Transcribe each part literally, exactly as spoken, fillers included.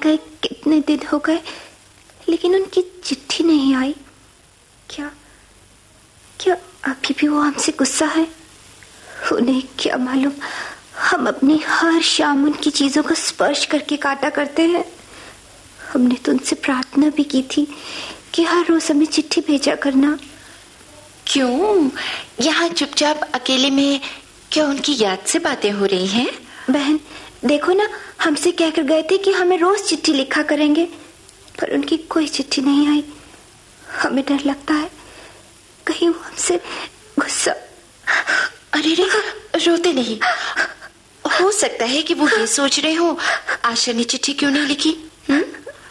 गए कितने दिन हो गए, लेकिन उनकी चिट्ठी नहीं आई। क्या क्या अभी भी वो हमसे गुस्सा है? उन्हें क्या मालूम, हम अपनी हर शाम उनकी चीजों को स्पर्श करके काटा करते हैं। हमने तो उनसे प्रार्थना भी की थी कि हर रोज हमें चिट्ठी भेजा करना। क्यों यहाँ चुपचाप अकेले में क्या उनकी याद से बातें हो रही हैं? बहन देखो ना, हमसे कहकर गए थे कि हमें रोज चिट्ठी लिखा करेंगे, पर उनकी कोई चिट्ठी नहीं आई। हमें डर लगता है कहीं वो हमसे गुस्सा। अरे रे, रोते नहीं। हो सकता है कि वो ये सोच रहे हो आशा ने चिट्ठी क्यों नहीं लिखी। हुँ?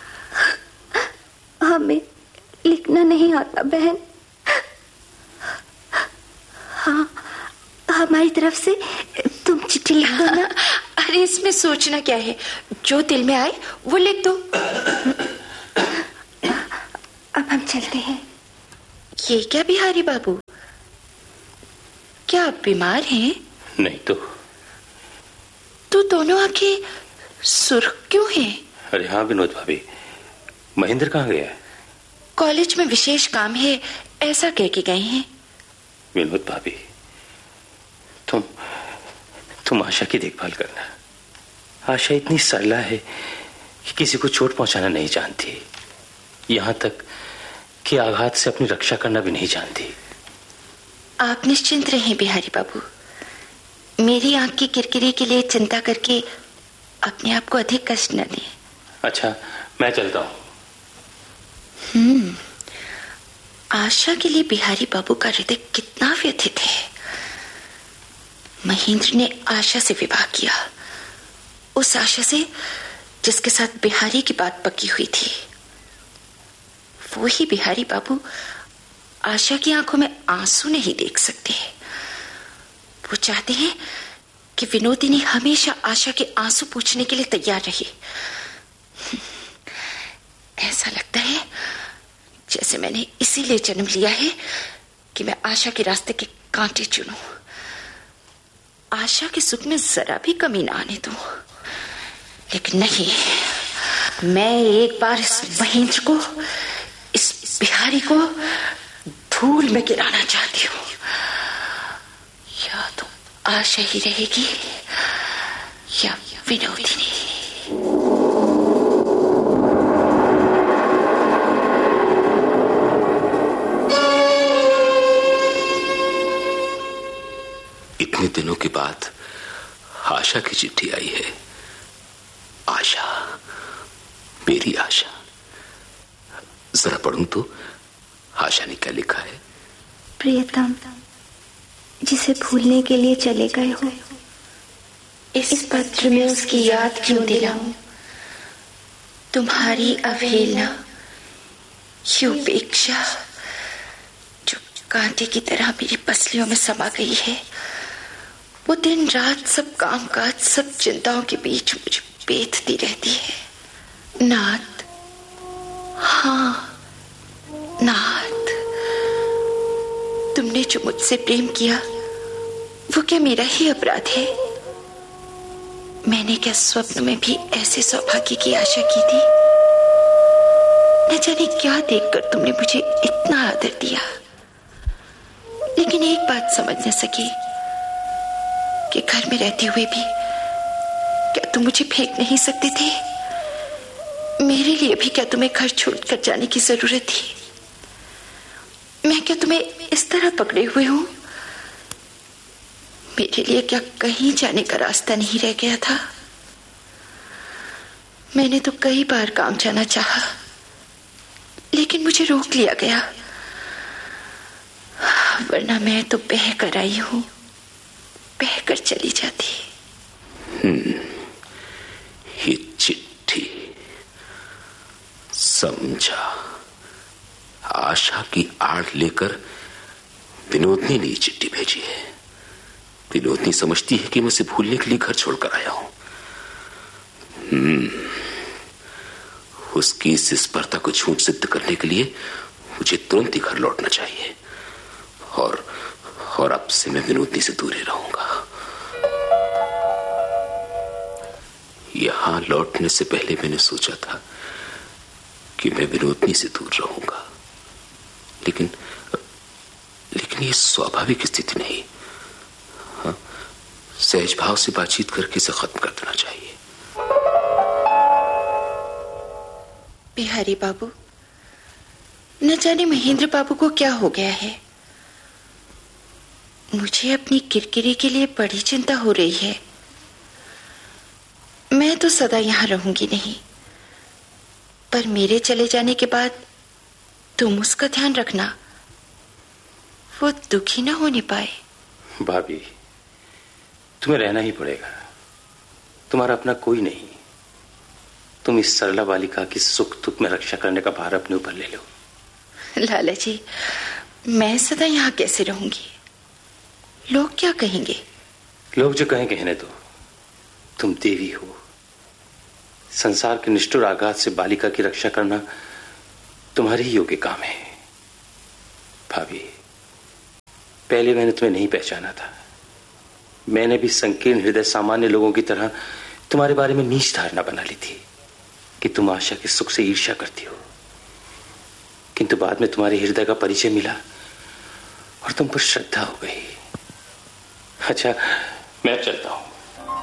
हमें लिखना नहीं आता बहन। हाँ, हमारी तरफ से तुम चिट्ठी लिख दो ना। अरे इसमें सोचना क्या है, जो दिल में आए वो लिख दो। अब हम चलते हैं। ये क्या बिहारी बाबू, क्या आप बीमार हैं? नहीं तो। तो दोनों आंखें सुर्ख क्यों हैं? अरे हाँ विनोद भाभी, महेंद्र कहाँ गया है? कॉलेज में विशेष काम है ऐसा कह के गए हैं। विनोद भाभी, तुम तुम आशा की देखभाल करना। आशा इतनी सरला है कि किसी को चोट पहुंचाना नहीं जानती, यहाँ तक कि आघात से अपनी रक्षा करना भी नहीं जानती। आप निश्चिंत रहें बिहारी बाबू, मेरी आंख की किरकिरी के लिए चिंता करके अपने आप को अधिक कष्ट न दें। अच्छा, मैं चलता हूँ। हम्म, आशा के लिए बिहारी बाबू का हृदय कितना व्यथित है। महेंद्र ने आशा से विवाह किया, उस आशा से जिसके साथ बिहारी की बात पक्की हुई थी। वो ही बिहारी बाबू आशा की आंखों में आंसू नहीं देख सकते। वो चाहते हैं कि विनोदिनी हमेशा आशा के आंसू पूछने के लिए तैयार रहे। ऐसा लगता है जैसे मैंने इसीलिए जन्म लिया है कि मैं आशा के रास्ते के कांटे चुनूं, आशा के सुख में जरा भी कमी ना आने दूं। लेकिन नहीं, मैं एक बार इस महेंद्र को, इस बिहारी को धूल में गिराना चाहती हूँ। या तो आशा ही रहेगी या विनोदिनी। इतने दिनों के बाद आशा की चिट्ठी आई है। आशा, मेरी आशा। जरा पढ़ूं तो आशा ने क्या लिखा है। प्रियतम, जिसे भूलने के लिए चले गए हो, इस पत्र में उसकी याद क्यों दिलाऊं। तुम्हारी अवहेलना, ये उपेक्षा जो कांटे की तरह मेरी पसलियों में समा गई है, वो दिन रात सब कामकाज, सब चिंताओं के बीच मुझे बेधती रहती है। नाथ, हाँ नाथ, तुमने जो मुझसे प्रेम किया वो क्या मेरा ही अपराध है? मैंने क्या स्वप्न में भी ऐसे सौभाग्य की आशा की थी? न जाने क्या देखकर तुमने मुझे इतना आदर दिया। लेकिन एक बात समझ न सकी कि घर में रहते हुए भी क्या तुम मुझे फेंक नहीं सकते थे? मेरे लिए भी क्या तुम्हें घर छोड़कर जाने की जरूरत थी? मैं क्या तुम्हें इस तरह पकड़े हुए हूं? मेरे लिए क्या कहीं जाने का रास्ता नहीं रह गया था? मैंने तो कई बार काम जाना चाहा, लेकिन मुझे रोक लिया गया, वरना मैं तो बह कर आई हूं, बह कर चली जाती। हम्म, ये चिट्ठी समझा। आशा की आड़ लेकर विनोदनी ने चिट्ठी भेजी है। विनोदनी समझती है कि मैं उसे भूलने के लिए घर छोड़कर आया हूं। हम्म, उसकी इस स्पर्धा को झूठ सिद्ध करने के लिए मुझे तुरंत ही घर लौटना चाहिए, और और अब से मैं विनोदनी से दूर ही रहूंगा। यहां लौटने से पहले मैंने सोचा था कि मैं विनोदनी से दूर रहूंगा, लेकिन लेकिन ये स्वाभाविक स्थिति नहीं। हाँ, सहज भाव से बातचीत करके इसे खत्म कर देना चाहिए। बिहारी बाबू, न जाने महेंद्र बाबू को क्या हो गया है। मुझे अपनी किरकिरी के लिए बड़ी चिंता हो रही है। मैं तो सदा यहां रहूंगी नहीं, पर मेरे चले जाने के बाद तुम उसका ध्यान रखना, वो दुखी ना होने पाए। भाभी, तुम्हें रहना ही पड़ेगा। तुम्हारा अपना कोई नहीं। तुम इस सरला बालिका की सुख दुख में रक्षा करने का भार अपने ऊपर ले लो। लाला जी, मैं सदा यहाँ कैसे रहूंगी? लोग क्या कहेंगे? लोग जो कहें कहने दो। तुम देवी हो। संसार के निष्ठुर आघात से बालिका की रक्षा करना तुम्हारे ही योग्य काम है। भाभी, पहले मैंने तुम्हें नहीं पहचाना था। मैंने भी संकीर्ण हृदय सामान्य लोगों की तरह तुम्हारे बारे में नीच धारणा बना ली थी कि तुम आशा के सुख से ईर्ष्या करती हो। किंतु बाद में तुम्हारे हृदय का परिचय मिला और तुम पर श्रद्धा हो गई। अच्छा, मैं चलता हूं।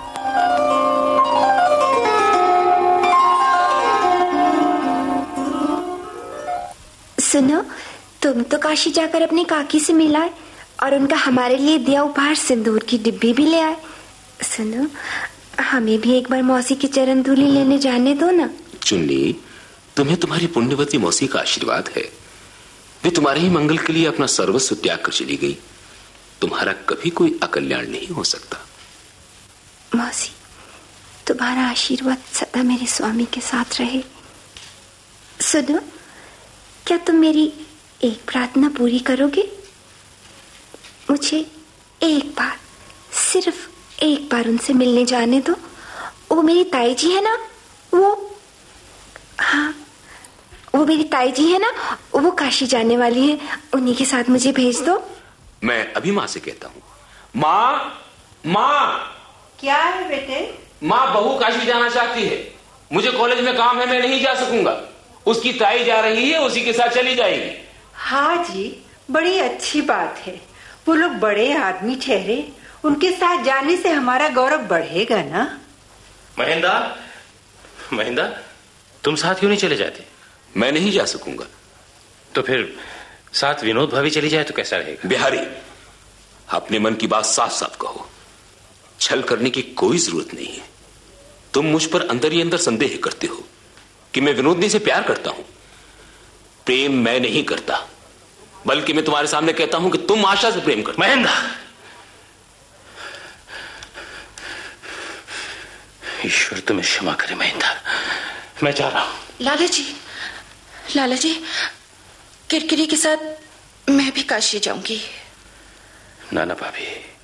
सुनो, तुम तो काशी जाकर अपनी काकी से मिलाए और उनका हमारे लिए दिया उपहार सिंदूर की डिब्बी भी ले आए। सुनो, हमें भी एक बार मौसी की चरण धूलि लेने जाने दो ना। चुन्नी, तुम्हें तुम्हारी पुण्यवती मौसी का आशीर्वाद है। वे तुम्हारे ही मंगल के लिए अपना सर्वस्व त्याग कर चली गई। तुम्हारा कभी कोई अकल्याण नहीं हो सकता। मौसी, तुम्हारा आशीर्वाद सदा मेरे स्वामी के साथ रहे। सुनो, क्या तुम मेरी एक प्रार्थना पूरी करोगे? मुझे एक बार, सिर्फ एक बार उनसे मिलने जाने दो। वो मेरी ताई जी है ना, वो हाँ वो मेरी ताई जी है ना, वो काशी जाने वाली है। उन्हीं के साथ मुझे भेज दो। मैं अभी माँ से कहता हूँ। माँ, माँ। क्या है बेटे? माँ, बहू काशी जाना चाहती है। मुझे कॉलेज में काम है, मैं नहीं जा सकूंगा। उसकी ताई जा रही है, उसी के साथ चली जाएगी। हाँ जी, बड़ी अच्छी बात है। वो लोग बड़े आदमी ठहरे, उनके साथ जाने से हमारा गौरव बढ़ेगा ना। महेंद्र, महेंद्र, तुम साथ क्यों नहीं चले जाते? मैं नहीं जा सकूंगा। तो फिर साथ विनोद भाभी चली जाए तो कैसा रहेगा? बिहारी, अपने मन की बात साफ साफ कहो। छल करने की कोई जरूरत नहीं है। तुम मुझ पर अंदर ही अंदर संदेह करते हो कि मैं विनोदनी से प्यार करता हूं। प्रेम मैं नहीं करता, बल्कि मैं तुम्हारे सामने कहता हूं कि तुम आशा से प्रेम करते। महेंद्र, ईश्वर तुम्हें क्षमा करे। महेंद्र, मैं जा रहा हूं। लाला जी, लाला जी, किरकिरी के साथ मैं भी काशी जाऊंगी। नाना भाभी,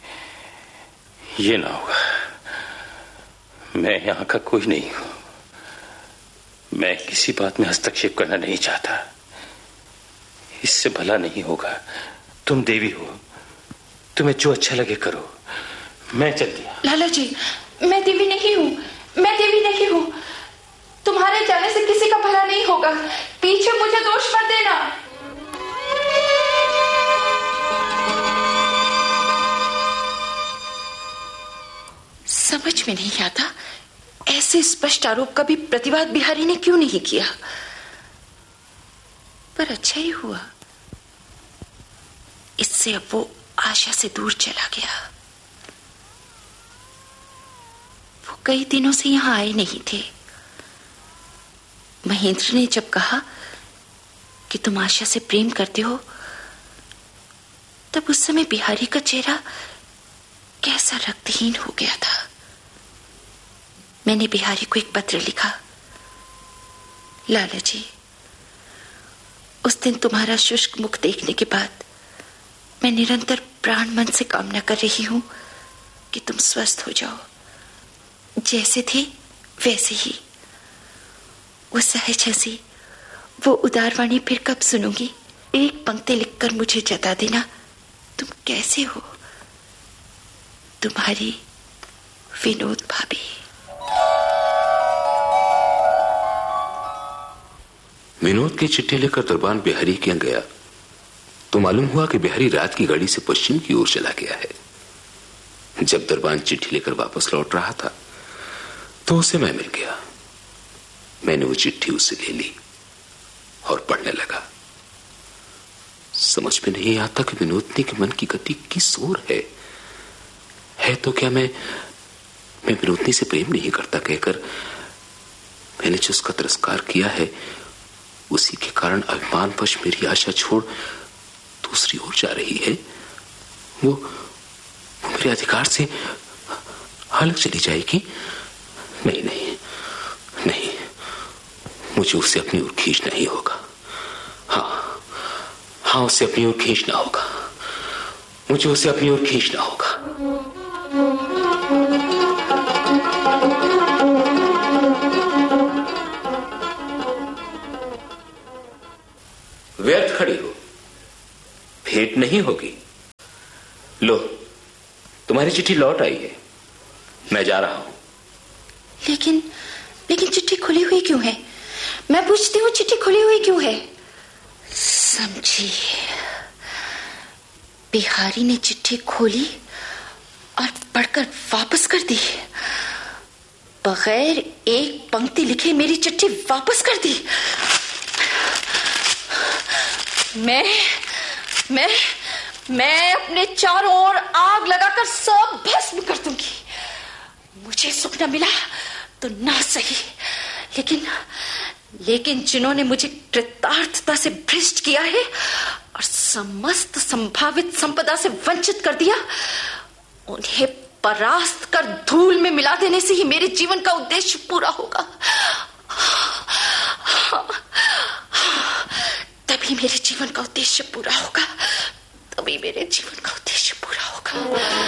ये ना होगा। मैं यहां का कोई नहीं हूं। मैं किसी बात में हस्तक्षेप करना नहीं चाहता। इससे भला नहीं होगा। तुम देवी हो, तुम्हें जो अच्छा लगे करो। मैं चल दिया। लाला जी, मैं देवी नहीं हूँ, मैं देवी नहीं हूँ। तुम्हारे जाने से किसी का भला नहीं होगा। पीछे मुझे दोष मत देना। समझ में नहीं आता, ऐसे स्पष्ट आरोप का भी प्रतिवाद बिहारी ने क्यों नहीं किया। पर अच्छा ही हुआ, इससे अब वो आशा से दूर चला गया। वो कई दिनों से यहां आए नहीं थे। महेंद्र ने जब कहा कि तुम आशा से प्रेम करते हो, तब उस समय बिहारी का चेहरा कैसा रक्तहीन हो गया था। मैंने बिहारी को एक पत्र लिखा। लाला जी, उस दिन तुम्हारा शुष्क मुख देखने के बाद मैं निरंतर प्राण मन से कामना कर रही हूं कि तुम स्वस्थ हो जाओ। जैसे थे वैसे ही। वो सहज हंसी, वो उदार वाणी फिर कब सुनूंगी? एक पंक्ति लिखकर मुझे जता देना तुम कैसे हो। तुम्हारी विनोद भाभी। विनोद की चिट्ठी लेकर दरबान बिहारी के यहाँ गया तो मालूम हुआ कि बिहारी रात की गाड़ी से पश्चिम की ओर चला गया है। जब दरबान चिट्ठी लेकर वापस लौट रहा था तो उसे मैं मिल गया। मैंने वो चिट्ठी उससे ले ली और पढ़ने लगा। समझ में नहीं आता कि विनोदनी के मन की गति किस ओर है। है तो क्या मैं मैं विनोदनी से प्रेम नहीं करता कहकर मैंने जो उसका तिरस्कार किया है, उसी के कारण अभिमानवश मेरी आशा छोड़ दूसरी ओर जा रही है। वो, वो मेरे अधिकार से अलग चली जाएगी। नहीं नहीं नहीं, मुझे उसे अपनी ओर खींचना ही होगा। हाँ हाँ, उसे अपनी ओर खींचना होगा। मुझे उसे अपनी ओर खींचना होगा। व्यर्थ खड़ी हो, भेंट नहीं होगी। लो, तुम्हारी चिट्ठी लौट आई है, मैं जा रहा हूं। लेकिन लेकिन चिट्ठी खुली हुई क्यों है? मैं पूछती हूँ, चिट्ठी खुली हुई क्यों है? समझी, बिहारी ने चिट्ठी खोली और पढ़कर वापस कर दी। बगैर एक पंक्ति लिखे मेरी चिट्ठी वापस कर दी। मैं मैं मैं अपने चारों ओर आग लगाकर सब भस्म कर दूंगी। मुझे सुख न मिला तो ना सही, लेकिन लेकिन जिन्होंने मुझे कृतार्थता से भ्रष्ट किया है और समस्त संभावित संपदा से वंचित कर दिया, उन्हें परास्त कर धूल में मिला देने से ही मेरे जीवन का उद्देश्य पूरा होगा। तभी मेरे जीवन का उद्देश्य पूरा होगा। तभी मेरे जीवन का